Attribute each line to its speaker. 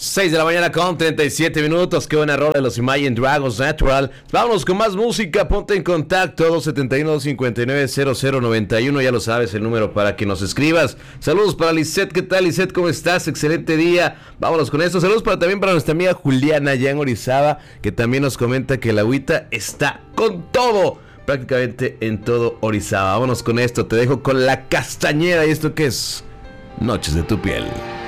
Speaker 1: 6 de la mañana con 37 minutos. Qué buena rola de los Imagine Dragons Natural. Vámonos con más música. Ponte en contacto 271-259-0091. Ya lo sabes, el número para que nos escribas. Saludos para Lisette. ¿Qué tal, Lisette? ¿Cómo estás? Excelente día. Vámonos con esto. Saludos también para nuestra amiga Juliana allá en Orizaba, que también nos comenta que la agüita está con todo, prácticamente en todo Orizaba. Vámonos con esto. Te dejo con La Castañeda. ¿Y esto qué es? Noches de tu piel.